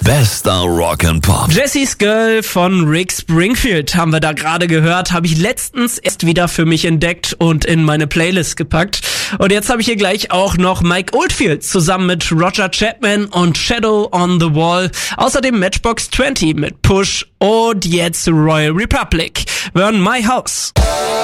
Bester Rock and Pop. Jesse's Girl von Rick Springfield haben wir da gerade gehört. Habe ich letztens erst wieder für mich entdeckt und in meine Playlist gepackt. Und jetzt habe ich hier gleich auch noch Mike Oldfield zusammen mit Roger Chapman und Shadow on the Wall. Außerdem Matchbox 20 mit Push und jetzt Royal Republic. Wir hören My House.